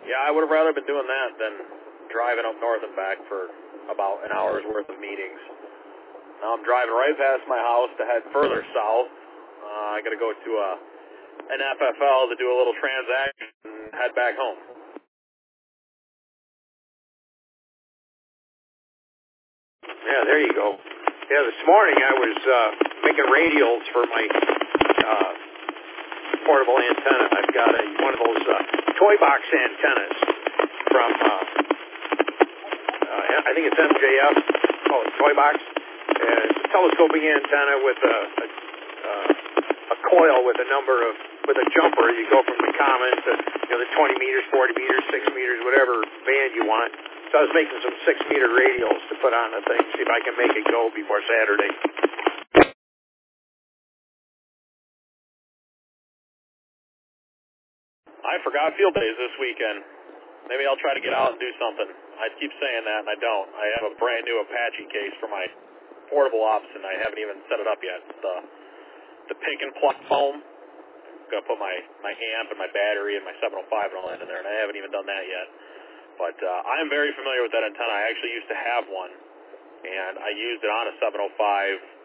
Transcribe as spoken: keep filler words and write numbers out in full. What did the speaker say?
Yeah, I would have rather been doing that than driving up north and back for about an hour's worth of meetings. Now I'm driving right past my house to head further south. Uh, I got to go to a, an F F L to do a little transaction and head back home. Yeah, there you go. Yeah, this morning I was uh, making radials for my uh, portable antenna. I've got a, one of those uh, toy box antennas from, uh, uh, I think it's M J F, oh, it's Toy Box. And it's a telescoping antenna with a, a, uh, a coil with a number of, with a jumper. You go from the common to, you know, the twenty meters, forty meters, six meters, whatever band you want. So I was making some six-meter radials to put on the thing, see if I can make it go before Saturday. I forgot field days this weekend. Maybe I'll try to get out and do something. I keep saying that, and I don't. I have a brand new Apache case for my portable ops, and I haven't even set it up yet. The the pick and pluck foam. I'm going to put my, my amp and my battery and my seven oh five and all that in there, and I haven't even done that yet. But uh, I'm very familiar with that antenna. I actually used to have one, and I used it on a seven oh five